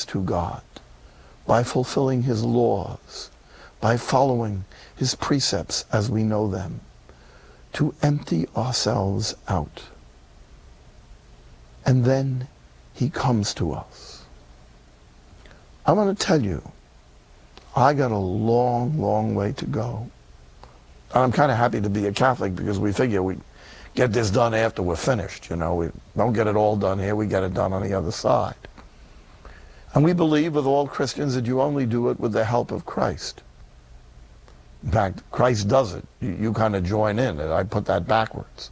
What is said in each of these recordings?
to God, by fulfilling his laws, by following his precepts as we know them, to empty ourselves out. And then he comes to us. I want to tell you, I got a long, long way to go. And I'm kind of happy to be a Catholic because we figure we get this done after we're finished. You know, we don't get it all done here, we get it done on the other side. And we believe with all Christians that you only do it with the help of Christ. In fact, Christ does it. You kind of join in, and I put that backwards.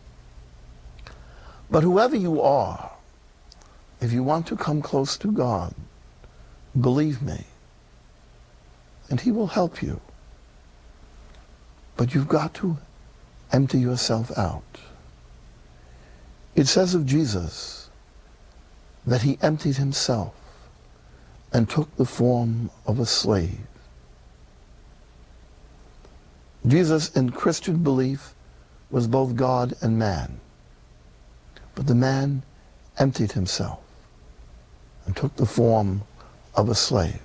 But whoever you are, if you want to come close to God, believe me, and he will help you. But you've got to empty yourself out. It says of Jesus that he emptied himself and took the form of a slave. Jesus, in Christian belief, was both God and man. But the man emptied himself and took the form of a slave.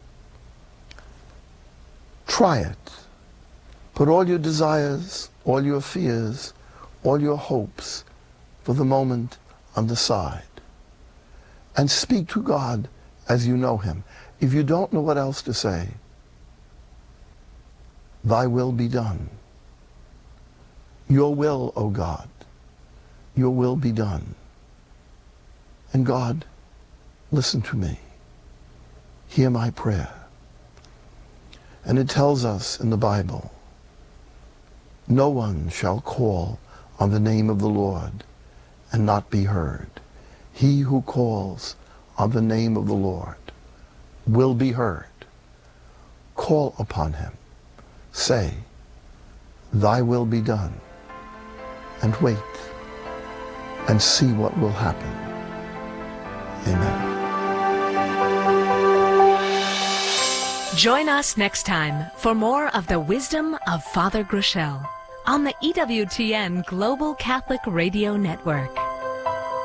Try it. Put all your desires, all your fears, all your hopes for the moment on the side. And speak to God as you know him. If you don't know what else to say, thy will be done. Your will, O God, your will be done. And God, listen to me. Hear my prayer. And it tells us in the Bible, no one shall call on the name of the Lord and not be heard. He who calls on the name of the Lord will be heard. Call upon him. Say, thy will be done. And wait and see what will happen. Amen. Join us next time for more of the wisdom of Father Groeschel on the EWTN Global Catholic Radio Network.